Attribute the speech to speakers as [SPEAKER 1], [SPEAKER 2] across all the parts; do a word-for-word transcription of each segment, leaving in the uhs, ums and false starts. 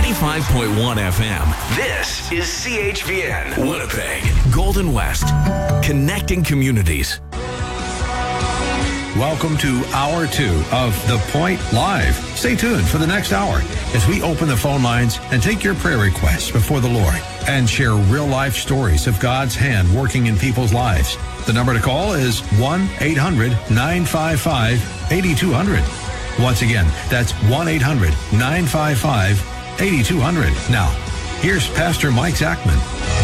[SPEAKER 1] ninety-five point one F M. This is C H V N, Winnipeg, Golden West, connecting communities.
[SPEAKER 2] Welcome to Hour two of The Point Live. Stay tuned for the next hour as we open the phone lines and take your prayer requests before the Lord and share real-life stories of God's hand working in people's lives. The number to call is one eight hundred nine five five eight two zero zero. Once again, that's one eight hundred nine five five eight two zero zero. Now, here's Pastor Mike Zachman.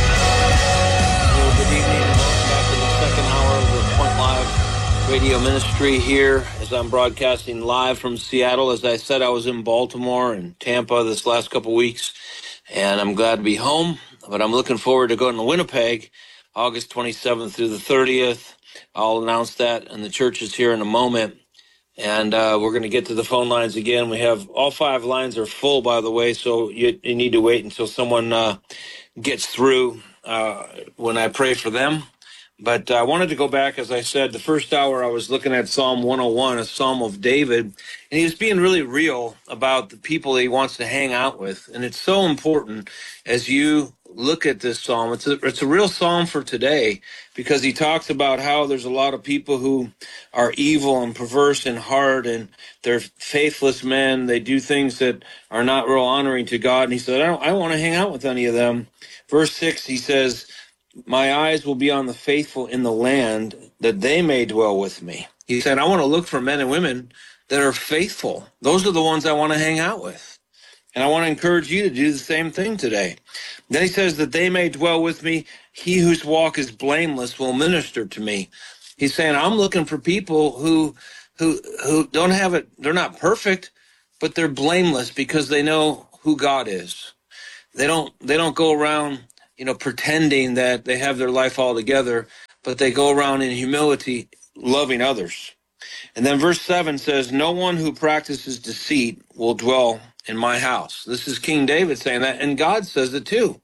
[SPEAKER 3] Well, good evening and welcome back to the second hour of the Point Live radio ministry here as I'm broadcasting live from Seattle. As I said, I was in Baltimore and Tampa this last couple weeks, and I'm glad to be home, but I'm looking forward to going to Winnipeg August twenty-seventh through the thirtieth. I'll announce that in the churches here in a moment. And uh, we're going to get to the phone lines again. We have all five lines are full, by the way, so you, you need to wait until someone uh, gets through uh, when I pray for them. But I wanted to go back, as I said, the first hour I was looking at Psalm one oh one, a psalm of David, and he was being really real about the people that he wants to hang out with. And it's so important as you look at this psalm. It's a, it's a real psalm for today because he talks about how there's a lot of people who are evil and perverse in heart, and they're faithless men. They do things that are not real honoring to God. And he said, I don't, I don't want to hang out with any of them. Verse six, he says, my eyes will be on the faithful in the land, that they may dwell with me. He said, I want to look for men and women that are faithful. Those are the ones I want to hang out with. And I want to encourage you to do the same thing today. Then he says that they may dwell with me. He whose walk is blameless will minister to me. He's saying, I'm looking for people who, who, who don't have it. They're not perfect, but they're blameless because they know who God is. They don't, they don't go around, you know, pretending that they have their life all together, but they go around in humility, loving others. And then verse seven says, no one who practices deceit will dwell in my house. This is King David saying that, and God says it too.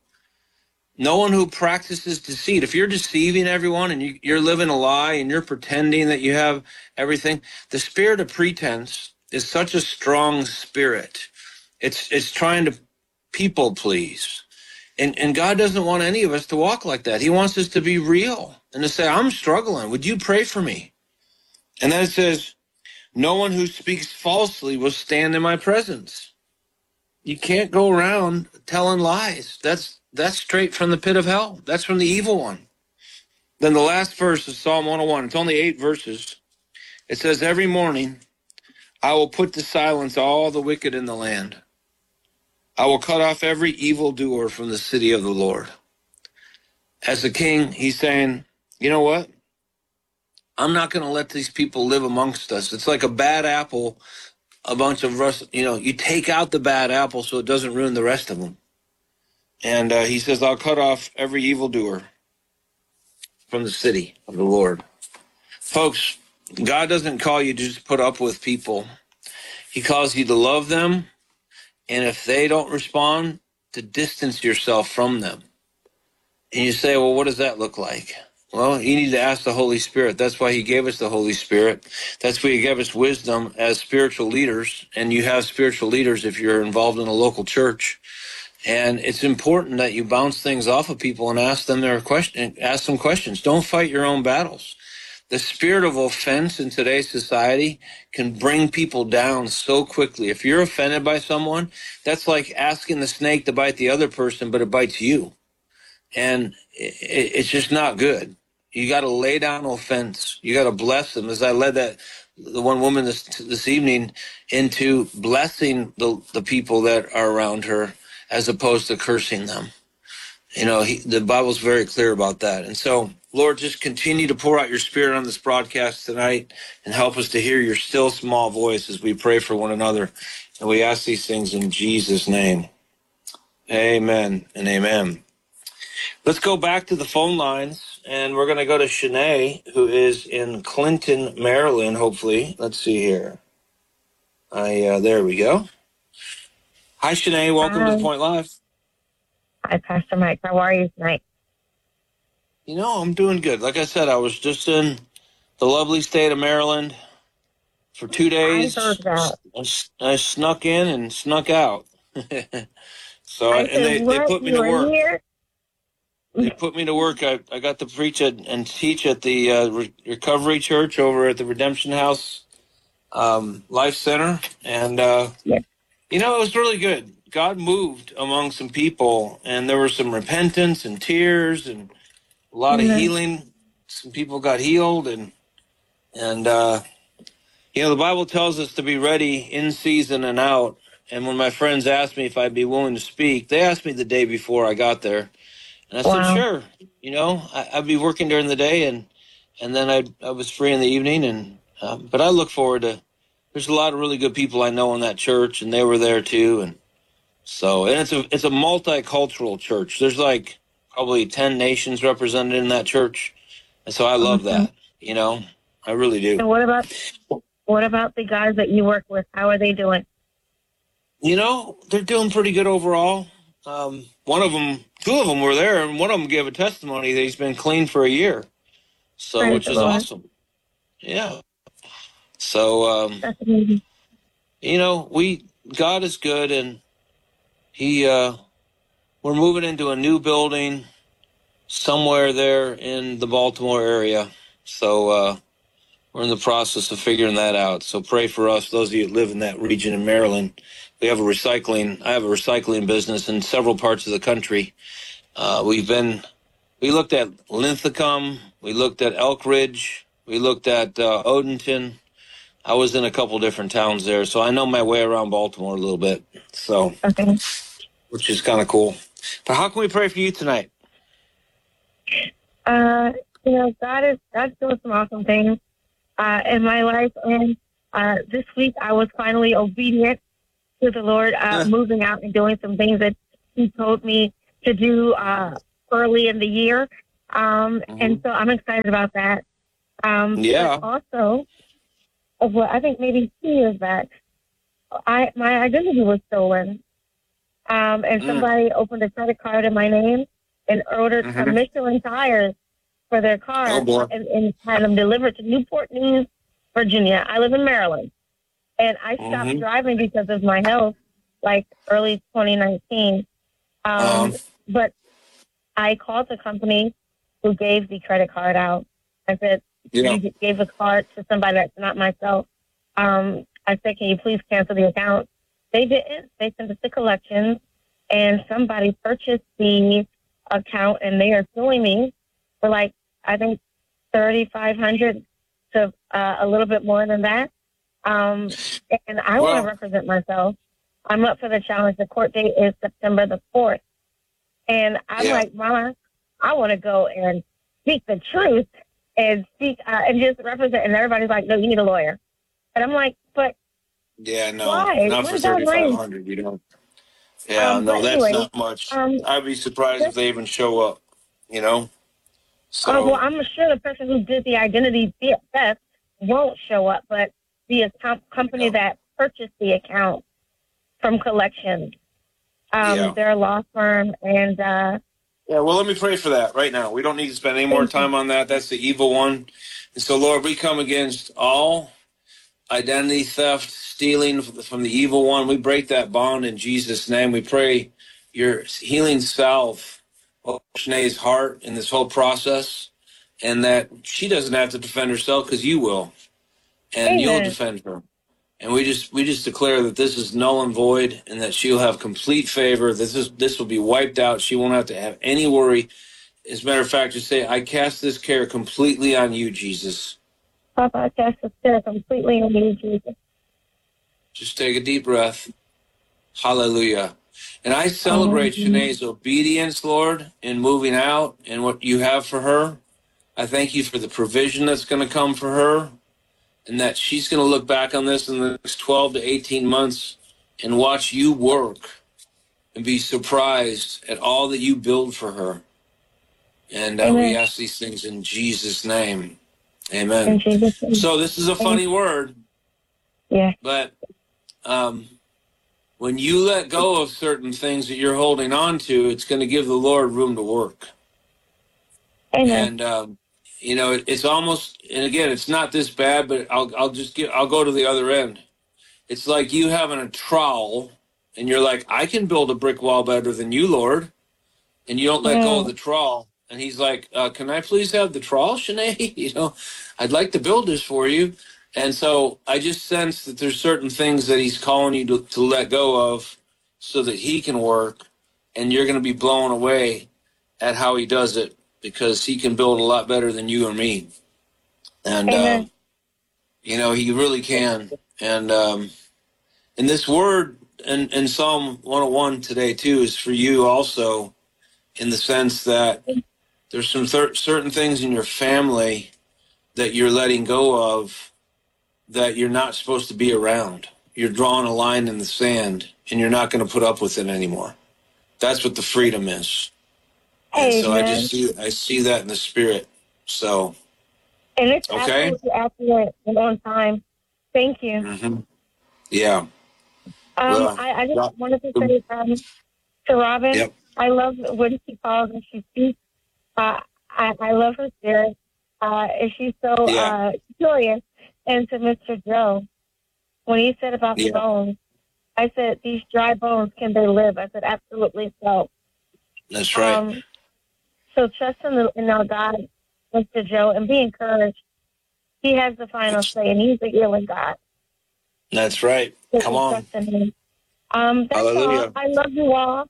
[SPEAKER 3] No one who practices deceit. If you're deceiving everyone and you, you're living a lie and you're pretending that you have everything, the spirit of pretense is such a strong spirit. It's it's trying to people please. And and God doesn't want any of us to walk like that. He wants us to be real and to say, I'm struggling. Would you pray for me? And then it says, no one who speaks falsely will stand in my presence. You can't go around telling lies. That's that's straight from the pit of hell. That's from the evil one. Then the last verse is Psalm one oh one. It's only eight verses. It says, every morning I will put to silence all the wicked in the land. I will cut off every evildoer from the city of the Lord. As a king, he's saying, you know what? I'm not going to let these people live amongst us. It's like a bad apple, a bunch of rust, you know, you take out the bad apple so it doesn't ruin the rest of them. And uh, he says, I'll cut off every evildoer from the city of the Lord. Folks, God doesn't call you to just put up with people. He calls you to love them. And if they don't respond, to distance yourself from them. And you say, well, what does that look like? Well, you need to ask the Holy Spirit. That's why he gave us the Holy Spirit. That's why he gave us wisdom as spiritual leaders. And you have spiritual leaders if you're involved in a local church. And it's important that you bounce things off of people and ask them their question, ask them questions. Don't fight your own battles. The spirit of offense in today's society can bring people down so quickly. If you're offended by someone, that's like asking the snake to bite the other person, but it bites you. And it's just not good. You got to lay down offense. You got to bless them. As I led that, the one woman this this evening into blessing the, the people that are around her as opposed to cursing them. You know, he, the Bible's very clear about that. And so, Lord, just continue to pour out your spirit on this broadcast tonight and help us to hear your still small voice as we pray for one another. And we ask these things in Jesus' name. Amen and amen. Let's go back to the phone lines, and we're going to go to Shanae, who is in Clinton, Maryland, hopefully. Let's see here. I uh, there we go. Hi, Shanae. Welcome Hi. to the Point Live.
[SPEAKER 4] Hi, Pastor Mike. How are you tonight?
[SPEAKER 3] You know, I'm doing good. Like I said, I was just in the lovely state of Maryland for two days.
[SPEAKER 4] I heard that.
[SPEAKER 3] I, I snuck in and snuck out. So,
[SPEAKER 4] I
[SPEAKER 3] and
[SPEAKER 4] said,
[SPEAKER 3] they, they
[SPEAKER 4] what?
[SPEAKER 3] put me
[SPEAKER 4] You
[SPEAKER 3] to
[SPEAKER 4] are
[SPEAKER 3] work.
[SPEAKER 4] here?
[SPEAKER 3] They put me to work. I, I got to preach at, and teach at the uh, Re- Recovery Church over at the Redemption House um, Life Center. And, uh,
[SPEAKER 4] Yeah.
[SPEAKER 3] you know, it was really good. God moved among some people, and there was some repentance and tears and a lot of
[SPEAKER 4] Mhm.
[SPEAKER 3] healing. Some people got healed, and, and uh, you know, the Bible tells us to be ready in season and out. And when my friends asked me if I'd be willing to speak, they asked me the day before I got there. And I said,
[SPEAKER 4] Wow.
[SPEAKER 3] sure. You know, I, I'd be working during the day, and and then I I was free in the evening. And um, but I look forward to. There's a lot of really good people I know in that church, and they were there too. And so, and it's a it's a multicultural church. There's like probably ten nations represented in that church, and so I love
[SPEAKER 4] Awesome.
[SPEAKER 3] that. You know, I really do.
[SPEAKER 4] And what about what about the guys that you work with? How are they doing?
[SPEAKER 3] You know, they're doing pretty good overall. Um, one of them, two of them were there, and one of them gave a testimony that he's been clean for a year. So,
[SPEAKER 4] Praise
[SPEAKER 3] which
[SPEAKER 4] the
[SPEAKER 3] is
[SPEAKER 4] Lord.
[SPEAKER 3] awesome. Yeah. So, um,
[SPEAKER 4] That's amazing.
[SPEAKER 3] you know, we, God is good, and he, uh, we're moving into a new building somewhere there in the Baltimore area. So, uh, we're in the process of figuring that out. So pray for us, those of you that live in that region in Maryland. We have a recycling, I have a recycling business in several parts of the country. Uh, we've been, we looked at Linthicum, we looked at Elk Ridge, we looked at uh, Odenton. I was in a couple different towns there, so I know my way around Baltimore a little bit. So,
[SPEAKER 4] Okay.
[SPEAKER 3] which is kind of cool. But how can we pray for you tonight?
[SPEAKER 4] Uh, you know, God is God's doing some awesome things uh, in my life, and uh, this week I was finally obedient to the Lord, uh, moving out and doing some things that He told me to do uh, early in the year, um,
[SPEAKER 3] Mhm.
[SPEAKER 4] and so I'm excited about that. Um,
[SPEAKER 3] Yeah.
[SPEAKER 4] But also, of what I think maybe two years back, I my identity was stolen, um, and
[SPEAKER 3] Mm.
[SPEAKER 4] somebody opened a credit card in my name and ordered
[SPEAKER 3] Mhm.
[SPEAKER 4] some Michelin tires for their car
[SPEAKER 3] Oh, boy.
[SPEAKER 4] and, and had them delivered to Newport News, Virginia. I live in Maryland, and I stopped
[SPEAKER 3] Mhm.
[SPEAKER 4] driving because of my health, like early twenty nineteen. Um,
[SPEAKER 3] Um,
[SPEAKER 4] but I called the company who gave the credit card out. I said,
[SPEAKER 3] Yeah.
[SPEAKER 4] you gave a card to somebody that's not myself. Um, I said, can you please cancel the account? They didn't. They sent us to collections, and somebody purchased the account, and they are suing me for like, I think, thirty-five hundred to uh, a little bit more than that. Um, and I
[SPEAKER 3] Well-
[SPEAKER 4] want to represent myself. I'm up for the challenge. The court date is September the fourth. And I'm
[SPEAKER 3] Yeah.
[SPEAKER 4] like, Mama, I want to go and speak the truth and speak uh, and just represent. And everybody's like, no, you need a lawyer. And I'm like, but
[SPEAKER 3] Yeah, no,
[SPEAKER 4] Why?
[SPEAKER 3] not
[SPEAKER 4] What
[SPEAKER 3] for
[SPEAKER 4] is that
[SPEAKER 3] thirty-five hundred. You don't. Yeah,
[SPEAKER 4] Um,
[SPEAKER 3] no,
[SPEAKER 4] but
[SPEAKER 3] that's
[SPEAKER 4] anyway,
[SPEAKER 3] not much.
[SPEAKER 4] um,
[SPEAKER 3] I'd be surprised if they even show up. You know. So.
[SPEAKER 4] uh, well, I'm sure the person who did the identity theft won't show up, but the account company
[SPEAKER 3] Yeah.
[SPEAKER 4] that purchased the account from collections, um,
[SPEAKER 3] Yeah.
[SPEAKER 4] they're a law firm, and uh,
[SPEAKER 3] Yeah, well, let me pray for that right now. We don't need to spend any more
[SPEAKER 4] Thank you.
[SPEAKER 3] time on that. That's the evil one. And so, Lord, we come against all identity theft, stealing from the evil one. We break that bond in Jesus' name. We pray your healing salve over Shanae's heart in this whole process, and that she doesn't have to defend herself because you will, and you'll
[SPEAKER 4] Amen.
[SPEAKER 3] defend her. And we just we just declare that this is null and void, and that she'll have complete favor. This is this will be wiped out. She won't have to have any worry. As a matter of fact, just say, I cast this care completely on you, Jesus.
[SPEAKER 4] Papa, I cast the spirit completely on you, Jesus.
[SPEAKER 3] Just take a deep breath. Hallelujah. And I celebrate
[SPEAKER 4] Hallelujah.
[SPEAKER 3] Shanae's obedience, Lord, in moving out and what you have for her. I thank you for the provision that's going to come for her, and that she's going to look back on this in the next twelve to eighteen months and watch you work and be surprised at all that you build for her. And uh, we
[SPEAKER 4] Amen.
[SPEAKER 3] ask these things in Jesus' name.
[SPEAKER 4] In
[SPEAKER 3] Amen.
[SPEAKER 4] Jesus' name.
[SPEAKER 3] So this is a funny word,
[SPEAKER 4] Yeah.
[SPEAKER 3] but um, when you let go of certain things that you're holding on to, it's going to give the Lord room to work.
[SPEAKER 4] Amen.
[SPEAKER 3] And um, you know, it, it's almost, and again, it's not this bad, but I'll I'll just get I'll go to the other end. It's like you having a trowel and you're like, I can build a brick wall better than you, Lord. And you don't let go of the trawl. And he's like, uh, can I please have the trawl, Shanae? You know, I'd like to build this for you. And so I just sense that there's certain things that he's calling you to, to let go of so that he can work. And you're going to be blown away at how he does it, because he can build a lot better than you or me. And, uh, you know, he really can. And um, and this word in, in Psalm one oh one today, too, is for you also, in the sense that there's some th- certain things in your family that you're letting go of that you're not supposed to be around. You're drawing a line in the sand, and you're not going to put up with it anymore. That's what the freedom is. And so I just see, I see that in the spirit. So,
[SPEAKER 4] and it's
[SPEAKER 3] okay.
[SPEAKER 4] absolutely accurate and on time. Thank you.
[SPEAKER 3] Mm-hmm. Yeah.
[SPEAKER 4] Um,
[SPEAKER 3] well,
[SPEAKER 4] I, I just yeah. wanted to say um, to Robin,
[SPEAKER 3] yep.
[SPEAKER 4] I love when she calls and she speaks. Uh, I, I love her spirit. Uh, and she's so
[SPEAKER 3] yeah.
[SPEAKER 4] uh, curious. And to Mister Joe, when he said about
[SPEAKER 3] yeah.
[SPEAKER 4] the bones, I said, these dry bones, can they live? I said, absolutely so.
[SPEAKER 3] That's right.
[SPEAKER 4] Um, so trust in, the, in our God, Mister Joe, and be encouraged. He has the final say, and he's a healing God.
[SPEAKER 3] That's right.
[SPEAKER 4] So
[SPEAKER 3] Come on.
[SPEAKER 4] Um, that's
[SPEAKER 3] Hallelujah.
[SPEAKER 4] all. I love you all.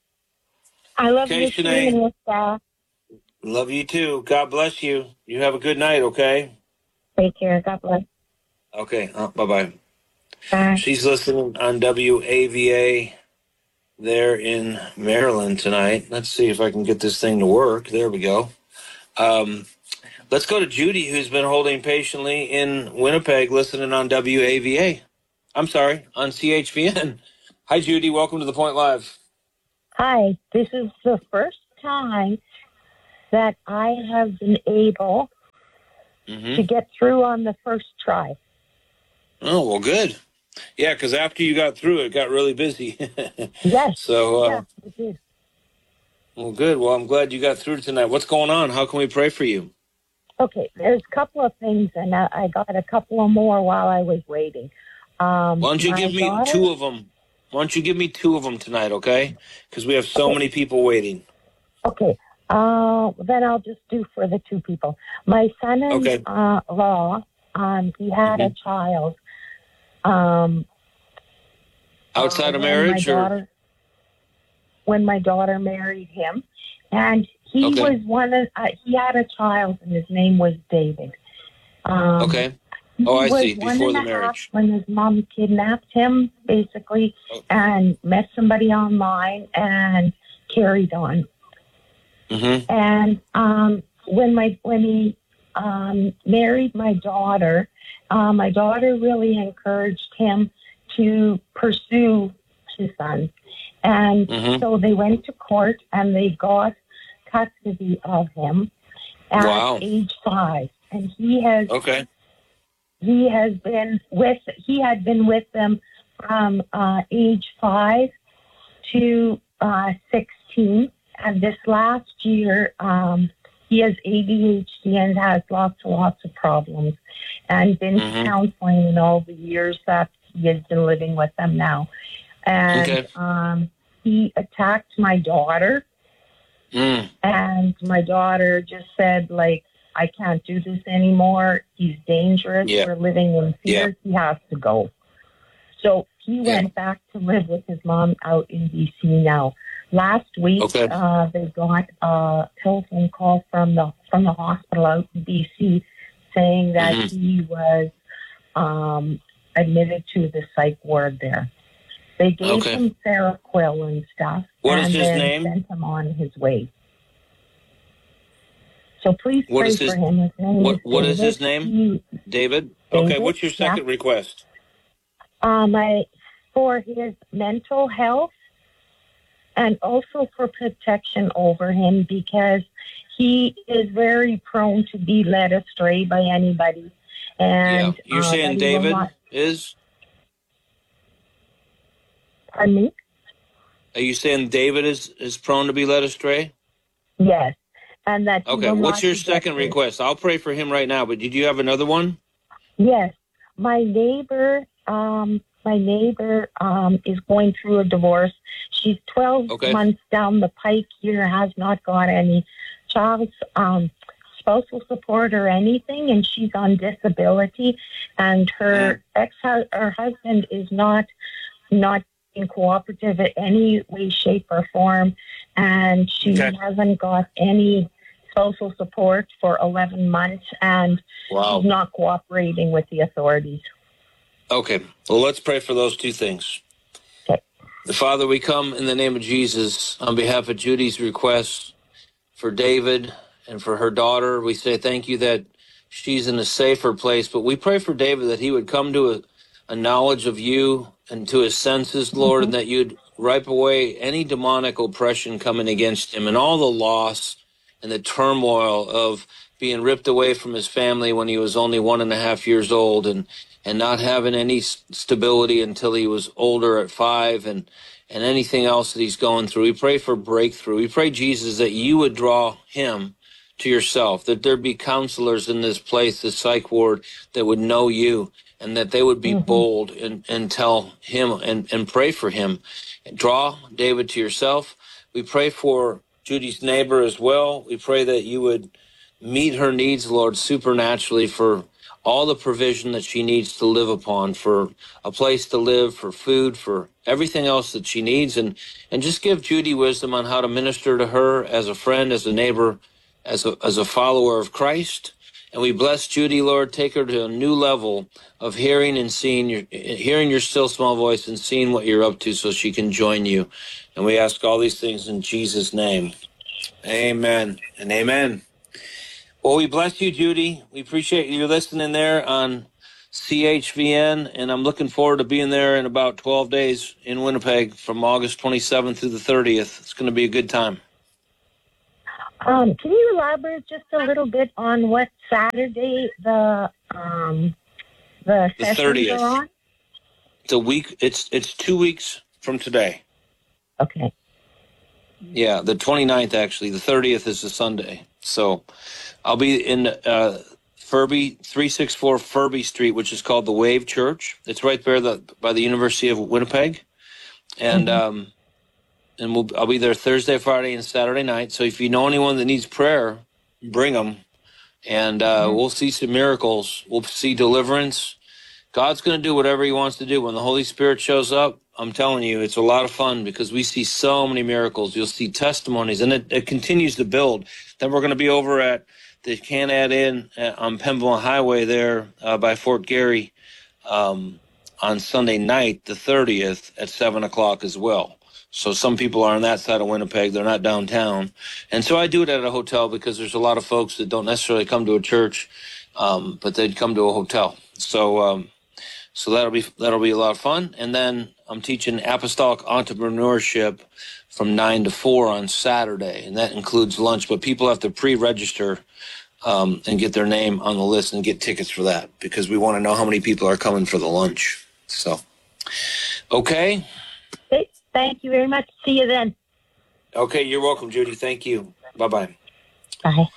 [SPEAKER 4] I love
[SPEAKER 3] okay,
[SPEAKER 4] you, Shanae. And your staff.
[SPEAKER 3] Love you too. God bless you. You have a good night, okay?
[SPEAKER 4] Take care. God bless.
[SPEAKER 3] Okay. Uh, bye-bye.
[SPEAKER 4] Bye.
[SPEAKER 3] She's listening on W A V A there in Maryland tonight. Let's see if I can get this thing to work. There we go. Um, let's go to Judy, who's been holding patiently in Winnipeg, listening on W A V A. I'm sorry, on C H V N. Hi, Judy. Welcome to The Point Live.
[SPEAKER 5] Hi. This is the first time that I have been able
[SPEAKER 3] mm-hmm.
[SPEAKER 5] to get through on the first try.
[SPEAKER 3] Oh, well, good. Yeah, because after you got through, it got really busy.
[SPEAKER 5] Yes.
[SPEAKER 3] So, uh,
[SPEAKER 5] yeah, it did.
[SPEAKER 3] Well, good. Well, I'm glad you got through tonight. What's going on? How can we pray for you?
[SPEAKER 5] Okay, there's a couple of things, and I, I got a couple of more while I was waiting. Um,
[SPEAKER 3] Why don't you give me
[SPEAKER 5] daughter,
[SPEAKER 3] two of them? Why don't you give me two of them tonight, okay? Because we have so
[SPEAKER 5] okay.
[SPEAKER 3] many people waiting.
[SPEAKER 5] Okay. Uh, then I'll just do for the two people. My son-in-law,
[SPEAKER 3] okay.
[SPEAKER 5] uh, um, he had
[SPEAKER 3] mm-hmm.
[SPEAKER 5] a child. Um,
[SPEAKER 3] Outside
[SPEAKER 5] uh,
[SPEAKER 3] of marriage?
[SPEAKER 5] my
[SPEAKER 3] or
[SPEAKER 5] daughter, When my daughter married him. And he
[SPEAKER 3] okay.
[SPEAKER 5] was one of, uh, he had a child, and his name was David. Um,
[SPEAKER 3] okay. Oh, I see. Before the marriage.
[SPEAKER 5] When his mom kidnapped him, basically,
[SPEAKER 3] oh.
[SPEAKER 5] and met somebody online and carried on.
[SPEAKER 3] Mm-hmm.
[SPEAKER 5] And um, when my when he um, married my daughter, uh, my daughter really encouraged him to pursue his son. And
[SPEAKER 3] mm-hmm.
[SPEAKER 5] so they went to court, and they got custody of him at
[SPEAKER 3] wow.
[SPEAKER 5] age five. And he has
[SPEAKER 3] okay.
[SPEAKER 5] he has been with he had been with them from uh, age five to uh, sixteen. And this last year, um, he has A D H D and has lots and lots of problems, and been
[SPEAKER 3] mm-hmm.
[SPEAKER 5] counseling in all the years that he has been living with them now. And
[SPEAKER 3] okay.
[SPEAKER 5] um, he attacked my daughter,
[SPEAKER 3] mm.
[SPEAKER 5] and my daughter just said, like, I can't do this anymore. He's dangerous.
[SPEAKER 3] Yeah.
[SPEAKER 5] We're living in fear.
[SPEAKER 3] Yeah.
[SPEAKER 5] He has to go. So he
[SPEAKER 3] yeah.
[SPEAKER 5] went back to live with his mom out in B C now. Last week,
[SPEAKER 3] okay.
[SPEAKER 5] uh, they got a telephone call from the from the hospital out in B C saying that
[SPEAKER 3] mm-hmm.
[SPEAKER 5] he was um, admitted to the psych ward there. They gave
[SPEAKER 3] okay.
[SPEAKER 5] him Seroquel and stuff,
[SPEAKER 3] what
[SPEAKER 5] and
[SPEAKER 3] is his
[SPEAKER 5] then
[SPEAKER 3] name?
[SPEAKER 5] sent him on his way. So please
[SPEAKER 3] what
[SPEAKER 5] pray
[SPEAKER 3] is his,
[SPEAKER 5] for him. His name
[SPEAKER 3] what,
[SPEAKER 5] is
[SPEAKER 3] what
[SPEAKER 5] David.
[SPEAKER 3] is his name?
[SPEAKER 5] He,
[SPEAKER 3] David?
[SPEAKER 5] David?
[SPEAKER 3] Okay, what's your second
[SPEAKER 5] yeah.
[SPEAKER 3] request?
[SPEAKER 5] Um, I, for his mental health, and also for protection over him, because he is very prone to be led astray by anybody. And
[SPEAKER 3] yeah. You're
[SPEAKER 5] uh,
[SPEAKER 3] saying David
[SPEAKER 5] not...
[SPEAKER 3] is?
[SPEAKER 5] Pardon me?
[SPEAKER 3] Are you saying David is, is prone to be led astray?
[SPEAKER 5] Yes. And that.
[SPEAKER 3] Okay, what's your second request? I'll pray for him right now, but did you have another one?
[SPEAKER 5] Yes. My neighbor, um, my neighbor um, is going through a divorce. She's twelve
[SPEAKER 3] Okay.
[SPEAKER 5] months down the pike here, has not got any child um, spousal support or anything, and she's on disability. And her ex, her husband is not not being cooperative in any way, shape, or form, and she
[SPEAKER 3] Okay.
[SPEAKER 5] hasn't got any social support for eleven months, and
[SPEAKER 3] Wow.
[SPEAKER 5] she's not cooperating with the authorities.
[SPEAKER 3] Okay. Well, let's pray for those two things.
[SPEAKER 5] Okay.
[SPEAKER 3] Father, we come in the name of Jesus on behalf of Judy's request for David and for her daughter. We say thank you that she's in a safer place, but we pray for David that he would come to a, a knowledge of you and to his senses, Lord,
[SPEAKER 5] Mm-hmm.
[SPEAKER 3] and that you'd wipe away any demonic oppression coming against him and all the loss and the turmoil of being ripped away from his family when he was only one and a half years old, and, and not having any s- stability until he was older at five, and, and anything else that he's going through. We pray for breakthrough. We pray, Jesus, that you would draw him to yourself, that there be counselors in this place, this psych ward, that would know you, and that they would be
[SPEAKER 5] Mm-hmm.
[SPEAKER 3] bold and, and tell him and, and pray for him. Draw David to yourself. We pray for Judy's neighbor as well. We pray that you would meet her needs, Lord, supernaturally, for all the provision that she needs to live upon, for a place to live, for food, for everything else that she needs. And, and just give Judy wisdom on how to minister to her as a friend, as a neighbor, as a, as a follower of Christ. And we bless Judy, Lord. Take her to a new level of hearing and seeing your, hearing your still small voice and seeing what you're up to, so she can join you. And we ask all these things in Jesus' name. Amen and amen. Well, we bless you, Judy. We appreciate you listening there on C H V N, and I'm looking forward to being there in about twelve days in Winnipeg from August twenty-seventh through the thirtieth. It's going to be a good time.
[SPEAKER 5] Um, can you elaborate just a little bit on what Saturday the um, the,
[SPEAKER 3] The
[SPEAKER 5] sessions
[SPEAKER 3] thirtieth.
[SPEAKER 5] are on?
[SPEAKER 3] It's a week. It's it's two weeks from today.
[SPEAKER 5] Okay.
[SPEAKER 3] Yeah, the twenty-ninth, actually. The thirtieth is a Sunday. So I'll be in uh, Furby, three sixty-four Furby Street, which is called the Wave Church. It's right there the, by the University of Winnipeg. And
[SPEAKER 5] Mm-hmm.
[SPEAKER 3] um, and we'll, I'll be there Thursday, Friday, and Saturday night. So if you know anyone that needs prayer, bring them. And uh,
[SPEAKER 5] Mm-hmm.
[SPEAKER 3] we'll see some miracles. We'll see deliverance. God's going to do whatever he wants to do. When the Holy Spirit shows up, I'm telling you, it's a lot of fun because we see so many miracles. You'll see testimonies, and it, it continues to build. Then we're going to be over at the Canad Inn on Pembina Highway there uh, by Fort Garry um, on Sunday night, the thirtieth, at seven o'clock as well. So some people are on that side of Winnipeg. They're not downtown. And so I do it at a hotel because there's a lot of folks that don't necessarily come to a church, um, but they'd come to a hotel. So um, so that'll be that'll be a lot of fun. And then I'm teaching apostolic entrepreneurship from nine to four on Saturday, and that includes lunch. But people have to pre-register um, and get their name on the list and get tickets for that because we want to know how many people are coming for the lunch. So, okay.
[SPEAKER 5] Okay. Thank you very much. See you then.
[SPEAKER 3] Okay, you're welcome, Judy. Thank you. Bye-bye.
[SPEAKER 5] Bye.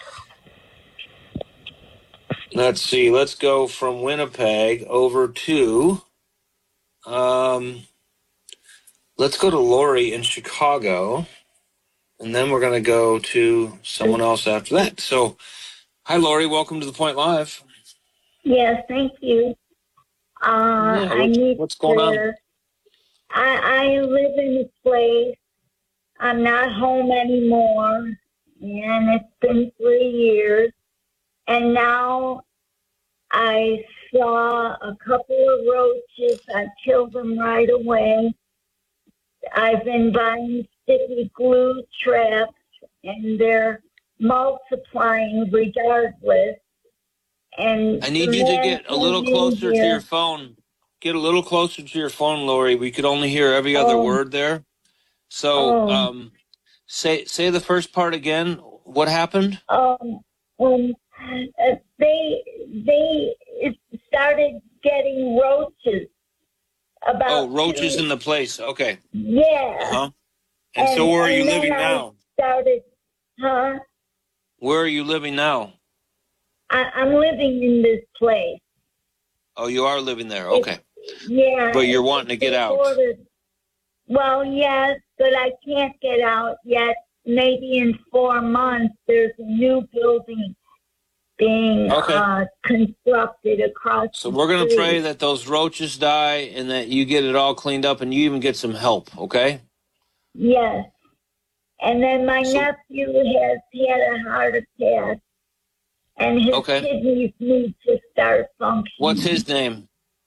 [SPEAKER 3] Let's see. Let's go from Winnipeg over to, um, let's go to Lori in Chicago, and then we're going to go to someone else after that. So, hi, Lori. Welcome to The Point Live.
[SPEAKER 4] Yes, thank you. Uh,
[SPEAKER 3] Yeah,
[SPEAKER 4] I
[SPEAKER 3] what's,
[SPEAKER 4] need
[SPEAKER 3] what's going on?
[SPEAKER 4] prayer. I, I live in this place. I'm not home anymore, and it's been three years. And now I saw a couple of roaches. I killed them right away. I've been buying sticky glue traps, and they're multiplying regardless. And
[SPEAKER 3] I need
[SPEAKER 4] the
[SPEAKER 3] you to
[SPEAKER 4] man
[SPEAKER 3] get a
[SPEAKER 4] came
[SPEAKER 3] little
[SPEAKER 4] in
[SPEAKER 3] closer to
[SPEAKER 4] here-
[SPEAKER 3] your phone. Get a little closer to your phone, Lori. We could only hear every other
[SPEAKER 4] Oh.
[SPEAKER 3] word there. So,
[SPEAKER 4] Oh.
[SPEAKER 3] um, say say the first part again. What happened?
[SPEAKER 4] Um, um, uh, they they started getting roaches. About
[SPEAKER 3] Oh, roaches
[SPEAKER 4] two-
[SPEAKER 3] in the place. Okay.
[SPEAKER 4] yeah.
[SPEAKER 3] Uh-huh. And, so where are you
[SPEAKER 4] and then
[SPEAKER 3] living
[SPEAKER 4] I
[SPEAKER 3] now?
[SPEAKER 4] Started, huh?
[SPEAKER 3] Where are you living now?
[SPEAKER 4] I, I'm living in this place.
[SPEAKER 3] Oh, you are living there. Okay.
[SPEAKER 5] Yeah.
[SPEAKER 3] But you're wanting to get out.
[SPEAKER 5] Ordered, well, yes, but I can't get out yet. Maybe in four months, there's a new building being
[SPEAKER 3] okay.
[SPEAKER 5] uh, constructed across
[SPEAKER 3] So
[SPEAKER 5] the
[SPEAKER 3] we're going to
[SPEAKER 5] street.
[SPEAKER 3] pray that those roaches die and that you get it all cleaned up and you even get some help, okay?
[SPEAKER 5] Yes. And then my
[SPEAKER 3] So,
[SPEAKER 5] nephew has had a heart attack, and his
[SPEAKER 3] okay.
[SPEAKER 5] kidneys need to start functioning.
[SPEAKER 3] What's his name?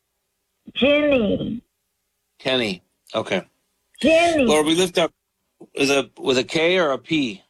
[SPEAKER 5] Jimmy.
[SPEAKER 3] Kenny. Okay.
[SPEAKER 5] Jimmy.
[SPEAKER 3] Lord, we lift up is a with a K or a P?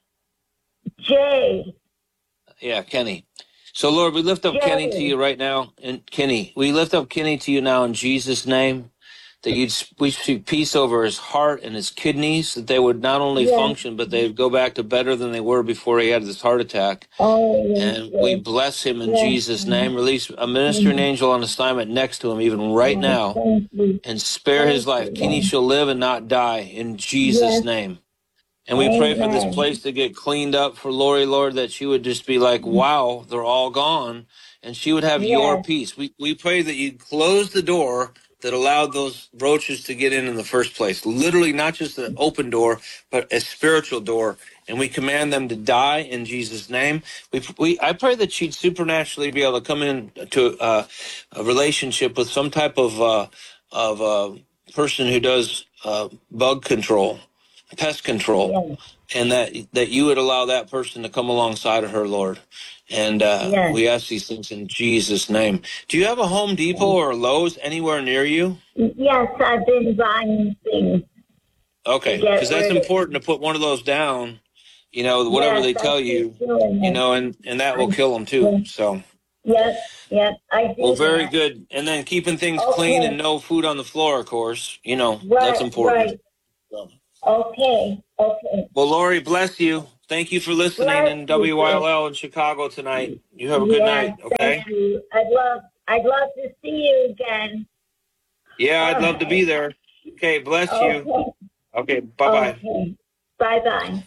[SPEAKER 5] J.
[SPEAKER 3] Yeah, Kenny. So Lord, we lift up
[SPEAKER 5] Jay.
[SPEAKER 3] Kenny to you right now, and Kenny, we lift up Kenny to you now in Jesus' name. That you'd we speak peace over his heart and his kidneys, that they would not only
[SPEAKER 5] yes.
[SPEAKER 3] function, but they'd go back to better than they were before he had this heart attack.
[SPEAKER 5] Oh, yes,
[SPEAKER 3] and
[SPEAKER 5] yes.
[SPEAKER 3] we bless him in
[SPEAKER 5] yes.
[SPEAKER 3] Jesus' name. Release a ministering
[SPEAKER 5] yes.
[SPEAKER 3] angel on assignment next to him, even right
[SPEAKER 5] yes.
[SPEAKER 3] now, and spare
[SPEAKER 5] Thank
[SPEAKER 3] his life.
[SPEAKER 5] you,
[SPEAKER 3] Kenny shall live and not die in Jesus'
[SPEAKER 5] yes.
[SPEAKER 3] name. And we pray for this
[SPEAKER 5] Amen.
[SPEAKER 3] place to get cleaned up for Lori, Lord, that she would just be like, wow, they're all gone. And she would have
[SPEAKER 5] yes.
[SPEAKER 3] your peace. We we pray that you close the door that allowed those roaches to get in in the first place. Literally not just an open door, but a spiritual door. And we command them to die in Jesus' name. We, we I pray that she'd supernaturally be able to come into uh, a relationship with some type of uh, of uh, person who does uh, bug control, pest control,
[SPEAKER 5] yes.
[SPEAKER 3] and that that you would allow that person to come alongside of her, Lord. And uh,
[SPEAKER 5] yes.
[SPEAKER 3] we ask these things in Jesus' name. Do you have a Home Depot or Lowe's anywhere near you?
[SPEAKER 5] Yes, I've been buying things.
[SPEAKER 3] Okay, because that's important to put one of those down, you know, whatever
[SPEAKER 5] yes,
[SPEAKER 3] they tell you, you know, and, and that will
[SPEAKER 5] I'm,
[SPEAKER 3] kill them too. So,
[SPEAKER 5] yes, yes, I do.
[SPEAKER 3] well, very
[SPEAKER 5] that.
[SPEAKER 3] good. And then keeping things
[SPEAKER 5] okay.
[SPEAKER 3] clean and no food on the floor, of course, you know,
[SPEAKER 5] right,
[SPEAKER 3] that's important.
[SPEAKER 5] Right.
[SPEAKER 3] So.
[SPEAKER 5] Okay, okay.
[SPEAKER 3] Well, Lori, bless you. Thank you for listening
[SPEAKER 5] bless
[SPEAKER 3] in W Y L L in Chicago tonight. You have a
[SPEAKER 5] yes,
[SPEAKER 3] good night, okay?
[SPEAKER 5] Thank you. I'd love, I'd love to see you again.
[SPEAKER 3] Yeah, I'd
[SPEAKER 5] All
[SPEAKER 3] love
[SPEAKER 5] right.
[SPEAKER 3] to be there. Okay, bless
[SPEAKER 5] okay.
[SPEAKER 3] you. Okay, bye-bye.
[SPEAKER 5] Okay. Bye-bye.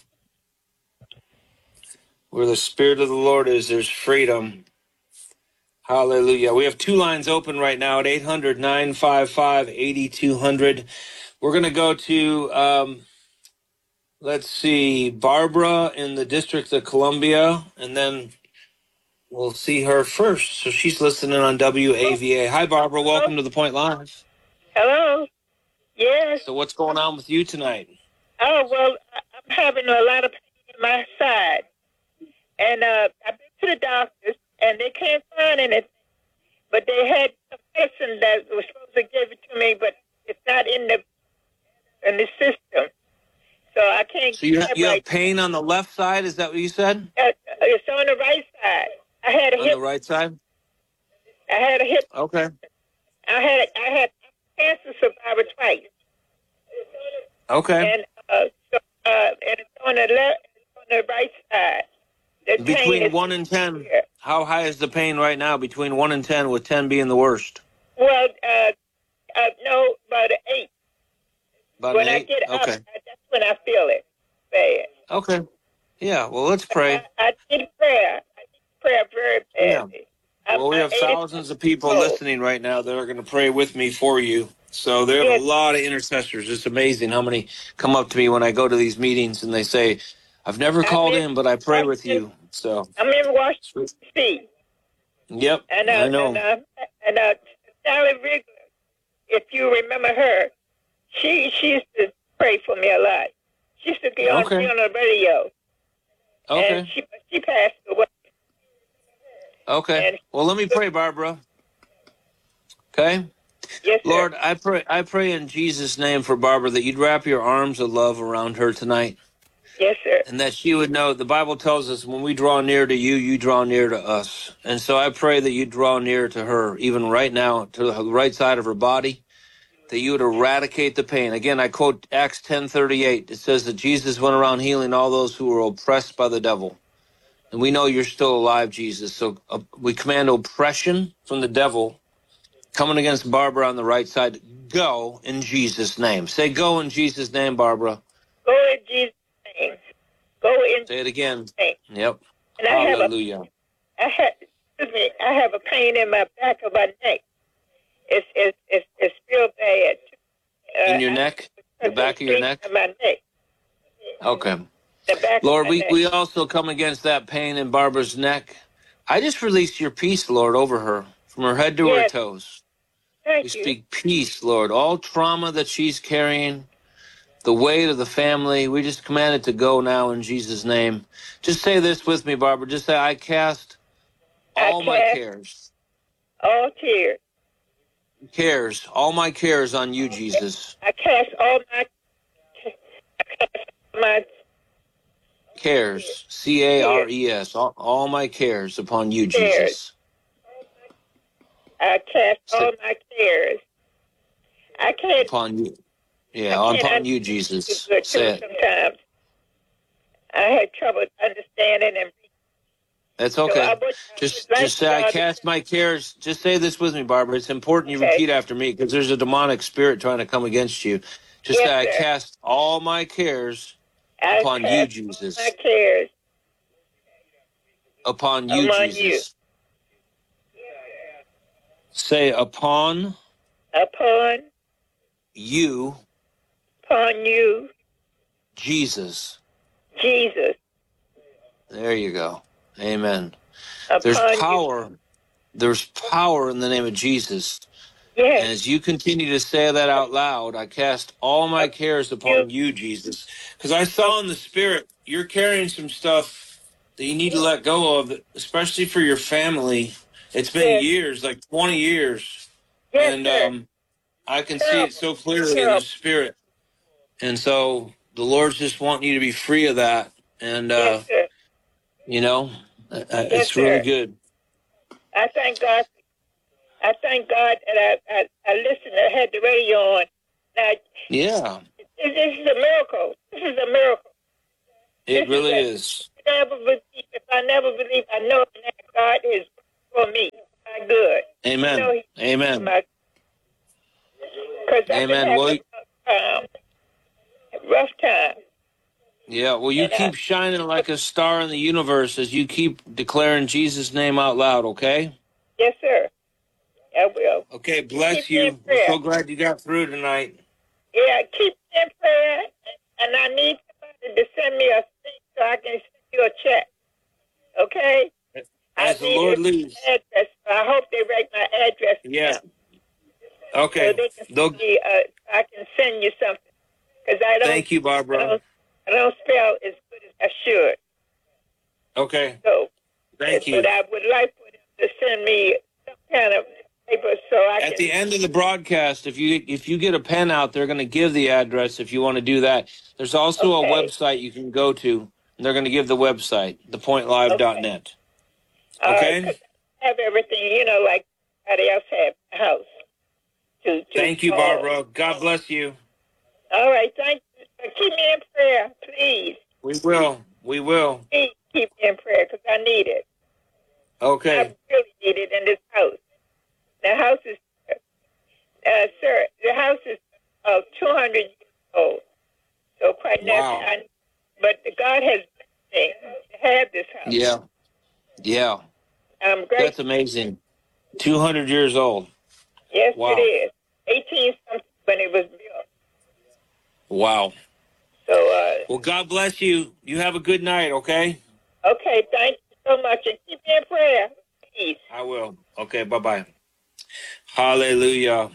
[SPEAKER 3] Where the Spirit of the Lord is, there's freedom. Hallelujah. We have two lines open right now at eight hundred, nine five five, eight two zero zero. We're going to go to, um, let's see, Barbara in the District of Columbia, and then we'll see her first. So she's listening on W A V A. Hi, Barbara. Welcome to The Point Live.
[SPEAKER 6] Hello. Yes.
[SPEAKER 3] So what's going on with you tonight?
[SPEAKER 6] Oh, well, I'm having a lot of pain in my side. And uh, I've been to the doctors, and they can't find anything. But they had a medicine that was supposed to give it to me, but it's not in the in the system. So I can't
[SPEAKER 3] So you,
[SPEAKER 6] get
[SPEAKER 3] ha- you
[SPEAKER 6] right.
[SPEAKER 3] have pain on the left side? Is that what you said?
[SPEAKER 6] Uh, it's on the right side. I had a
[SPEAKER 3] On
[SPEAKER 6] hip.
[SPEAKER 3] the right side?
[SPEAKER 6] I had a hip.
[SPEAKER 3] Okay.
[SPEAKER 6] I had I had cancer survivor twice.
[SPEAKER 3] Okay.
[SPEAKER 6] And uh, so, uh, and it's on the left, it's on the right side. The pain
[SPEAKER 3] Between
[SPEAKER 6] is
[SPEAKER 3] one and ten,
[SPEAKER 6] here.
[SPEAKER 3] how high is the pain right now? Between one and ten, with ten being the worst.
[SPEAKER 6] Well, uh, uh, no, about an eight.
[SPEAKER 3] About
[SPEAKER 6] when
[SPEAKER 3] an
[SPEAKER 6] I
[SPEAKER 3] eight?
[SPEAKER 6] get up,
[SPEAKER 3] Okay.
[SPEAKER 6] that's when I feel it bad.
[SPEAKER 3] Okay. Yeah. Well, let's pray.
[SPEAKER 6] I, I need prayer. I need prayer very badly.
[SPEAKER 3] Yeah. Well, we have
[SPEAKER 6] I'm
[SPEAKER 3] thousands of people
[SPEAKER 6] old.
[SPEAKER 3] listening right now that are going to pray with me for you. So there are
[SPEAKER 6] Yes.
[SPEAKER 3] a lot of intercessors. It's amazing how many come up to me when I go to these meetings and they say, "I've never
[SPEAKER 6] I'm
[SPEAKER 3] called
[SPEAKER 6] in
[SPEAKER 3] in, but I pray with
[SPEAKER 6] Washington-
[SPEAKER 3] you." So.
[SPEAKER 6] I'm in Washington, D C
[SPEAKER 3] Yep.
[SPEAKER 6] And, uh,
[SPEAKER 3] I know.
[SPEAKER 6] and, uh, and uh, Sally Wrigley, if you remember her, she, she used to pray for me a lot. She used to be on,
[SPEAKER 3] Okay.
[SPEAKER 6] be on the radio.
[SPEAKER 3] Okay.
[SPEAKER 6] And she, she passed away.
[SPEAKER 3] Okay.
[SPEAKER 6] And-
[SPEAKER 3] Well, let me pray, Barbara. Okay.
[SPEAKER 6] Yes, sir.
[SPEAKER 3] Lord, I pray I pray in Jesus' name for Barbara that you'd wrap your arms of love around her tonight,
[SPEAKER 6] Yes, sir.
[SPEAKER 3] and that she would know the Bible tells us when we draw near to you, you draw near to us. And so I pray that you draw near to her, even right now, to the right side of her body, that you would eradicate the pain. Again, I quote Acts ten thirty-eight. It says that Jesus went around healing all those who were oppressed by the devil. And we know you're still alive, Jesus. So uh, we command oppression from the devil coming against Barbara on the right side. Go in Jesus' name. Say go in Jesus' name, Barbara.
[SPEAKER 6] Go in Jesus' name. Go in
[SPEAKER 3] Say it again.
[SPEAKER 6] Jesus' name.
[SPEAKER 3] Yep.
[SPEAKER 6] And I have a,
[SPEAKER 3] Hallelujah.
[SPEAKER 6] I have, excuse me, I have a pain in my back of my neck. It's it's it's, it's real bad. Uh,
[SPEAKER 3] In your neck? The back of your neck?
[SPEAKER 6] My neck.
[SPEAKER 3] Okay.
[SPEAKER 6] The back
[SPEAKER 3] Lord,
[SPEAKER 6] of my
[SPEAKER 3] we,
[SPEAKER 6] neck.
[SPEAKER 3] we also come against that pain in Barbara's neck. I just release your peace, Lord, over her, from her head to
[SPEAKER 6] Yes.
[SPEAKER 3] her toes.
[SPEAKER 6] Thank
[SPEAKER 3] We
[SPEAKER 6] you.
[SPEAKER 3] speak peace, Lord. All trauma that she's carrying, the weight of the family, we just command it to go now in Jesus' name. Just say this with me, Barbara. Just say, I cast all
[SPEAKER 6] I
[SPEAKER 3] my
[SPEAKER 6] cast
[SPEAKER 3] cares.
[SPEAKER 6] all tears.
[SPEAKER 3] Cares. All my cares on you, Jesus.
[SPEAKER 6] I cast all my I cast my
[SPEAKER 3] Cares. C A R E S. All, all my cares upon you,
[SPEAKER 6] cares.
[SPEAKER 3] Jesus.
[SPEAKER 6] I cast all my cares. I can't.
[SPEAKER 3] Upon you. Yeah,
[SPEAKER 6] I can't
[SPEAKER 3] upon you,
[SPEAKER 6] understand
[SPEAKER 3] Jesus.
[SPEAKER 6] good
[SPEAKER 3] Say
[SPEAKER 6] too
[SPEAKER 3] it.
[SPEAKER 6] sometimes. I had trouble understanding and.
[SPEAKER 3] That's
[SPEAKER 6] So I
[SPEAKER 3] okay.
[SPEAKER 6] would,
[SPEAKER 3] Just
[SPEAKER 6] I would like
[SPEAKER 3] just say, I
[SPEAKER 6] y'all to-
[SPEAKER 3] cast my cares. Just say this with me, Barbara. It's important you
[SPEAKER 6] Okay.
[SPEAKER 3] repeat after me because there's a demonic spirit trying to come against you. Just
[SPEAKER 6] Yes,
[SPEAKER 3] say, I
[SPEAKER 6] sir.
[SPEAKER 3] cast all my cares
[SPEAKER 6] I
[SPEAKER 3] upon
[SPEAKER 6] cast
[SPEAKER 3] you, Jesus.
[SPEAKER 6] my cares
[SPEAKER 3] Upon you,
[SPEAKER 6] among
[SPEAKER 3] Jesus. Say, upon
[SPEAKER 6] upon
[SPEAKER 3] you,
[SPEAKER 6] upon you,
[SPEAKER 3] Jesus.
[SPEAKER 6] Jesus.
[SPEAKER 3] There you go. Amen.
[SPEAKER 6] Upon
[SPEAKER 3] There's
[SPEAKER 6] you.
[SPEAKER 3] power. There's power in the name of Jesus.
[SPEAKER 6] Yes.
[SPEAKER 3] And as you continue to say that out loud, I cast all my cares upon you, Jesus. Because I saw in the spirit, you're carrying some stuff that you need to let go of, especially for your family. It's been
[SPEAKER 6] Yes.
[SPEAKER 3] years, like twenty years.
[SPEAKER 6] Yes,
[SPEAKER 3] and
[SPEAKER 6] sir.
[SPEAKER 3] um, I can see it so clearly in the
[SPEAKER 6] Terrible.
[SPEAKER 3] spirit. And so the Lord's just wanting you to be free of that. And, uh,
[SPEAKER 6] Yes, sir.
[SPEAKER 3] you know, uh,
[SPEAKER 6] Yes,
[SPEAKER 3] it's really
[SPEAKER 6] sir.
[SPEAKER 3] good.
[SPEAKER 6] I thank God. I thank God that I, I, I listened. I had the radio on. Now,
[SPEAKER 3] Yeah,
[SPEAKER 6] this, this is a miracle. This is a miracle.
[SPEAKER 3] it
[SPEAKER 6] This
[SPEAKER 3] really
[SPEAKER 6] is. A,
[SPEAKER 3] is.
[SPEAKER 6] If I never believe, if I never believe, I know that God is for me. My good.
[SPEAKER 3] Amen.
[SPEAKER 6] I know He-
[SPEAKER 3] Amen.
[SPEAKER 6] my, Cause I've been
[SPEAKER 3] Amen.
[SPEAKER 6] having
[SPEAKER 3] Well,
[SPEAKER 6] a rough time. A rough time.
[SPEAKER 3] yeah, well, you
[SPEAKER 6] And I-
[SPEAKER 3] keep shining like a star in the universe as you keep declaring Jesus' name out loud, okay?
[SPEAKER 6] Yes, sir. I will.
[SPEAKER 3] Okay, bless
[SPEAKER 6] Keep me in
[SPEAKER 3] you. We're
[SPEAKER 6] prayer.
[SPEAKER 3] so glad you got through tonight.
[SPEAKER 6] Yeah, keep me in prayer, and I need somebody to send me a thing so I can send you a check. Okay?
[SPEAKER 3] As
[SPEAKER 6] I
[SPEAKER 3] the
[SPEAKER 6] need
[SPEAKER 3] Lord
[SPEAKER 6] an
[SPEAKER 3] leads.
[SPEAKER 6] address. I hope they write my address
[SPEAKER 3] Yeah.
[SPEAKER 6] down
[SPEAKER 3] Okay.
[SPEAKER 6] so they can
[SPEAKER 3] They'll,
[SPEAKER 6] send me, uh, I can send you something. Because I don't,
[SPEAKER 3] thank you,
[SPEAKER 6] I
[SPEAKER 3] Barbara.
[SPEAKER 6] don't, I don't spell as good as I should.
[SPEAKER 3] Okay.
[SPEAKER 6] So,
[SPEAKER 3] Thank you.
[SPEAKER 6] but I would like for them to send me some kind of paper so I
[SPEAKER 3] At
[SPEAKER 6] can.
[SPEAKER 3] the end of the broadcast, if you if you get a pen out, they're going to give the address if you want to do that. There's also
[SPEAKER 6] Okay.
[SPEAKER 3] a website you can go to, and they're going to give the website, the point live dot net.
[SPEAKER 6] All right,
[SPEAKER 3] Okay?
[SPEAKER 6] 'cause I have everything, you know, like everybody else have in the house. To, to
[SPEAKER 3] Thank you,
[SPEAKER 6] call.
[SPEAKER 3] Barbara. God bless you.
[SPEAKER 6] All right, thank you. Keep me in prayer, please.
[SPEAKER 3] We will. We will.
[SPEAKER 6] Please keep me in prayer because I need it.
[SPEAKER 3] Okay.
[SPEAKER 6] I really need it in this house. The house is, uh, sir, the house is uh, two hundred years old. So quite
[SPEAKER 3] Wow.
[SPEAKER 6] naturally, I, but God has blessed me to have this house.
[SPEAKER 3] Yeah. Yeah.
[SPEAKER 6] I'm grateful.
[SPEAKER 3] That's amazing. two hundred years old.
[SPEAKER 6] Yes,
[SPEAKER 3] Wow.
[SPEAKER 6] it is. eighteen something when it was built.
[SPEAKER 3] Wow.
[SPEAKER 6] So, uh,
[SPEAKER 3] Well, God bless you. You have a good night, okay?
[SPEAKER 6] okay, thank you so much. And keep me in prayer, please.
[SPEAKER 3] I will. Okay, bye-bye. Hallelujah.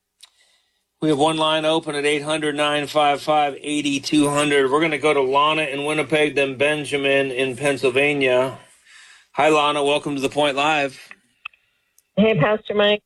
[SPEAKER 3] We have one line open at eight hundred, nine five five, eight two hundred. We're going to go to Lana in Winnipeg, then Benjamin in Pennsylvania. Hi, Lana. Welcome to The Point Live.
[SPEAKER 7] Hey, Pastor Mike.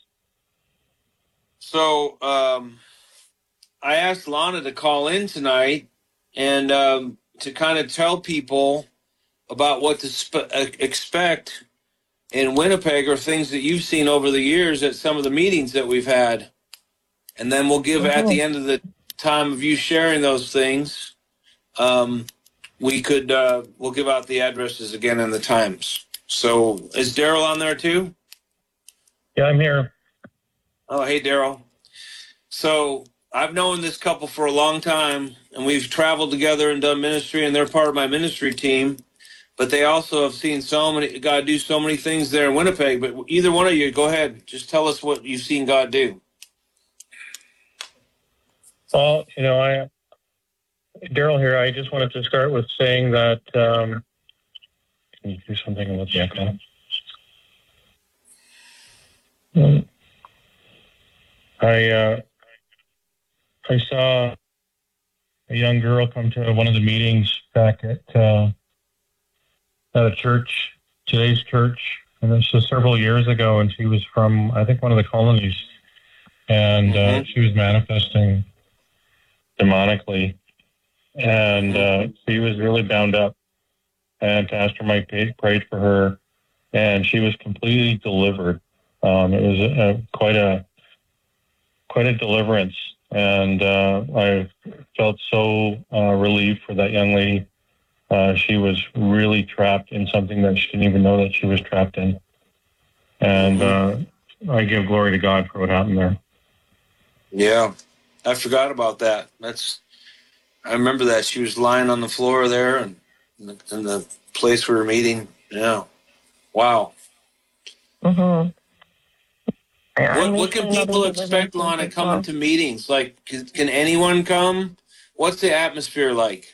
[SPEAKER 3] So um, I asked Lana to call in tonight and um, to kind of tell people about what to sp- expect in Winnipeg or things that you've seen over the years at some of the meetings that we've had. And then we'll give, at the end of the time of you sharing those things, um, we could, uh, we'll give out the addresses again and the times. So is Daryl on there too?
[SPEAKER 8] Yeah, I'm here.
[SPEAKER 3] Oh, hey, Daryl. So I've known this couple for a long time, and we've traveled together and done ministry, and they're part of my ministry team. but they also have seen so many, God do so many things there in Winnipeg. But either one of you, go ahead. Just tell us what you've seen God do.
[SPEAKER 8] Well, you know, I, Daryl here, I just wanted to start with saying that, um, can you do something about the echo? Um, I, uh, I saw a young girl come to one of the meetings back at, uh, at a church, today's church, and this was several years ago, and she was from, I think, one of the colonies, and uh, she was manifesting demonically, and uh, she was really bound up, and Pastor Mike prayed for her, and she was completely delivered. Um, it was a, a, quite a quite a deliverance, and uh, I felt so uh, relieved for that young lady. Uh, she was really trapped in something that she didn't even know that she was trapped in. And uh, I give glory to God for what happened there.
[SPEAKER 3] Yeah, I forgot about that. That's, I remember that. She was lying on the floor there and in the, in the place we were meeting. Yeah. Wow.
[SPEAKER 4] Mm-hmm.
[SPEAKER 3] What, what can people expect, Lana, coming to meetings? Like, can, can anyone come? What's the atmosphere like?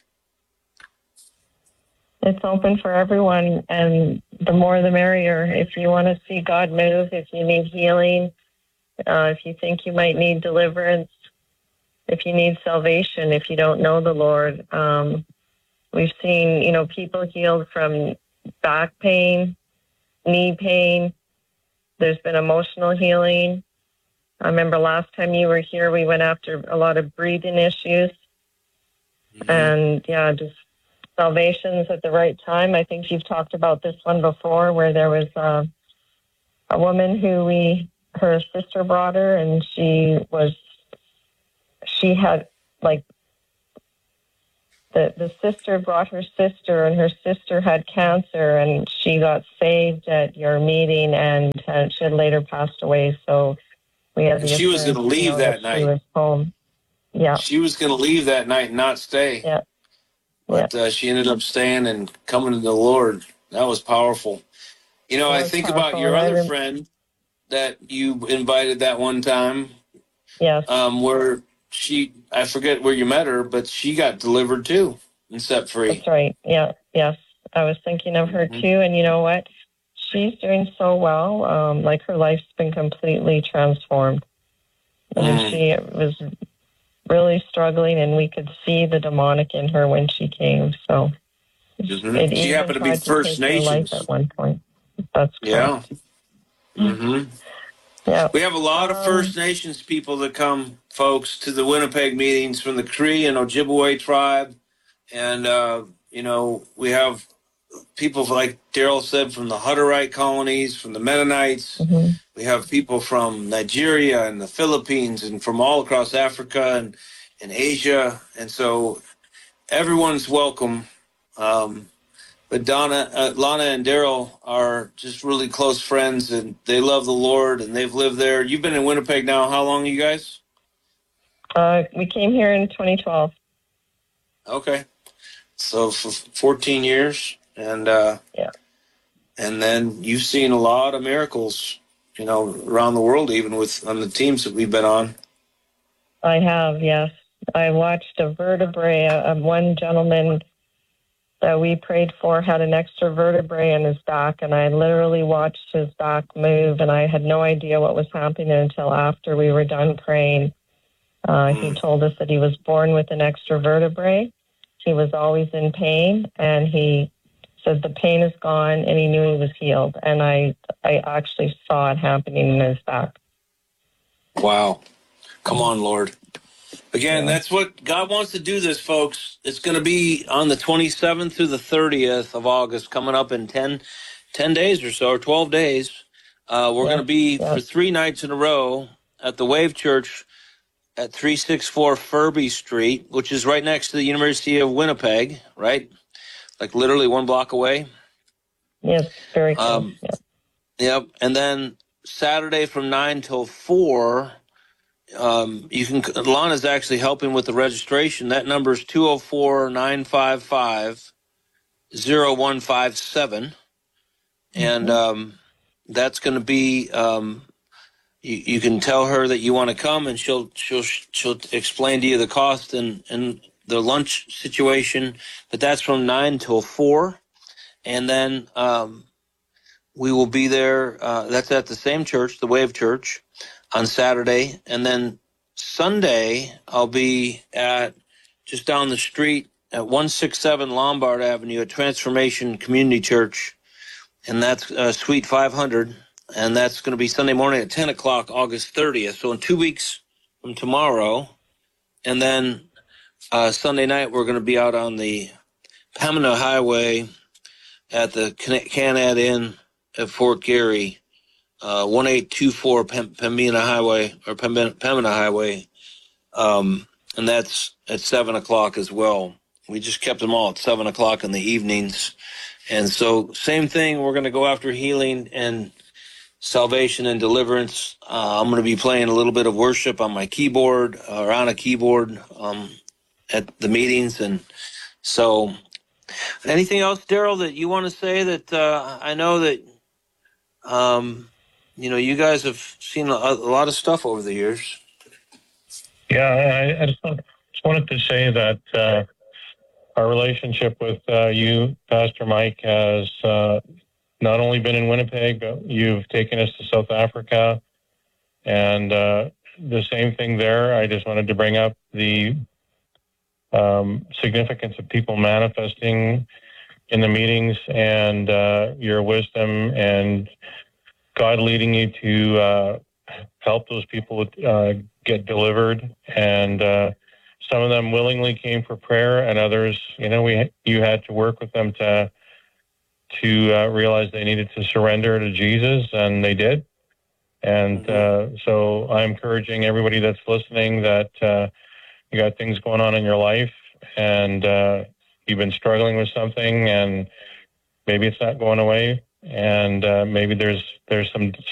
[SPEAKER 4] It's open for everyone, and the more the merrier. If you want to see God move, if you need healing, uh, if you think you might need deliverance, if you need salvation, if you don't know the Lord. Um, we've seen, you know, people healed from back pain, knee pain. There's been emotional healing. I remember last time you were here, we went after a lot of breathing issues. Mm-hmm. And, yeah, just salvations at the right time. I think you've talked about this one before, where there was uh, a woman who we, her sister brought her, and she was, she had, like, the, the sister brought her sister, and her sister had cancer, and she got saved at your meeting, and uh, she had later passed away. So we had the
[SPEAKER 3] she was going to leave that, that night. She
[SPEAKER 4] was home. Yeah.
[SPEAKER 3] She was going to leave that night and not stay.
[SPEAKER 4] Yeah.
[SPEAKER 3] But uh, she ended up staying and coming to the Lord. That was powerful. You know, I think powerful. about your right? other friend that you invited that one time.
[SPEAKER 4] Yes.
[SPEAKER 3] Um, where she, I forget where you met her, but she got delivered too and set free.
[SPEAKER 4] That's right. Yeah. Yes. I was thinking of her mm-hmm. too. And you know what? She's doing so well. Um, like her life's been completely transformed. And mm. she was really struggling, and we could see the demonic in her when she came. So
[SPEAKER 3] mm-hmm. it she happened to be First Nations
[SPEAKER 4] at one point. That's correct.
[SPEAKER 3] Yeah. Mm-hmm.
[SPEAKER 4] Yeah.
[SPEAKER 3] We have a lot of First um, Nations people that come, folks, to the Winnipeg meetings from the Cree and Ojibwe tribe, and uh, you know, we have people like Daryl said from the Hutterite colonies, from the Mennonites.
[SPEAKER 4] Mm-hmm.
[SPEAKER 3] We have people from Nigeria and the Philippines and from all across Africa and, and Asia. And so everyone's welcome. Um, but Donna, uh, Lana and Daryl are just really close friends, and they love the Lord, and they've lived there. You've been in Winnipeg now. How long, you guys?
[SPEAKER 4] Uh, we came here in twenty twelve.
[SPEAKER 3] Okay. So for fourteen years. And, uh,
[SPEAKER 4] yeah.
[SPEAKER 3] And then you've seen a lot of miracles, you know, around the world, even with on the teams that we've been on.
[SPEAKER 4] I have, yes. I watched a vertebrae. Uh, one gentleman that we prayed for had an extra vertebrae in his back, and I literally watched his back move, and I had no idea what was happening until after we were done praying. Uh, mm. He told us that he was born with an extra vertebrae. He was always in pain, and he said the pain is gone, and he knew he was healed. And I, I actually saw it happening in his back.
[SPEAKER 3] Wow. Come on, Lord. Again, yeah. That's what God wants to do this, folks. It's going to be on the twenty-seventh through the thirtieth of August, coming up in ten, ten days or so, or twelve days. Uh, we're yeah. going to be yeah. for three nights in a row at the Wave Church at three sixty-four Furby Street, which is right next to the University of Winnipeg, right? Like literally one block away.
[SPEAKER 4] Yes, very close. Um, yeah.
[SPEAKER 3] Yep. And then Saturday from nine till four, um, you can. Lana's actually helping with the registration. That number is two oh four, nine five five, zero one five seven. And um, that's going to be, um, you, you can tell her that you want to come, and she'll she'll she'll explain to you the cost and, and the lunch situation. But that's from nine till four. And then um, we will be there. Uh, that's at the same church, the Wave Church, on Saturday. And then Sunday, I'll be at just down the street at one sixty-seven Lombard Avenue at Transformation Community Church. And that's uh, Suite five hundred. And that's going to be Sunday morning at ten o'clock, August thirtieth. So in two weeks from tomorrow. And then uh, Sunday night, we're going to be out on the Pembina Highway at the Canad Inn at Fort Garry, uh, one eight two four Pem- Pembina Highway, or Pembina, Pembina Highway. Um, and that's at seven o'clock as well. We just kept them all at seven o'clock in the evenings. And so same thing, we're going to go after healing and salvation and deliverance. Uh, I'm going to be playing a little bit of worship on my keyboard, or on a keyboard um, at the meetings. And so anything else, Daryl, that you want to say? That uh, I know that, um, you know, you guys have seen a, a lot of stuff over the years.
[SPEAKER 8] Yeah, I, I just, just wanted to say that uh, our relationship with uh, you, Pastor Mike, has uh, not only been in Winnipeg, but you've taken us to South Africa. And uh, the same thing there. I just wanted to bring up the um, significance of people manifesting in the meetings, and uh, your wisdom and God leading you to uh, help those people uh, get delivered. And uh, some of them willingly came for prayer, and others, you know, we you had to work with them to to uh, realize they needed to surrender to Jesus, and they did. And uh, so I'm encouraging everybody that's listening that uh, you got things going on in your life, and uh, you've been struggling with something, and maybe it's not going away, and uh, maybe there's there's some